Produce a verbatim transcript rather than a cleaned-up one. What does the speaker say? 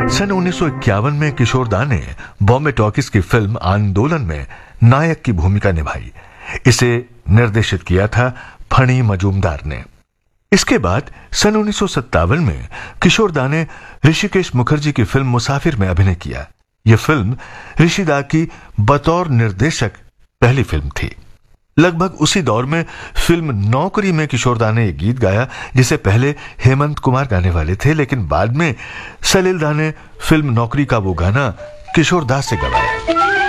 सन उन्नीस सौ इक्यावन में किशोर दा ने बॉम्बे टॉकीज की फिल्म आंदोलन में नायक की भूमिका निभाई। इसे निर्देशित किया था फणी मजूमदार ने। इसके बाद सन उन्नीस सौ सत्तावन में किशोर दा ने ऋषिकेश मुखर्जी की फिल्म मुसाफिर में अभिनय किया। यह फिल्म ऋषि दा की बतौर निर्देशक पहली फिल्म थी। लगभग उसी दौर में फिल्म नौकरी में किशोर दा ने एक गीत गाया जिसे पहले हेमंत कुमार गाने वाले थे, लेकिन बाद में सलील दा ने फिल्म नौकरी का वो गाना किशोर दा से गवाया।